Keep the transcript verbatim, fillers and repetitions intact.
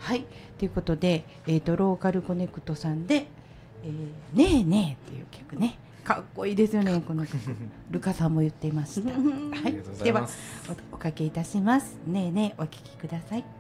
はい、ということで、えーと、ローカルコネクトさんで、えー、ねえねえっていう曲ね、かっこいいですよね、この曲。ルカさんも言っていました。はい、ではお、おかけいたします。ねえねえ、お聴きください。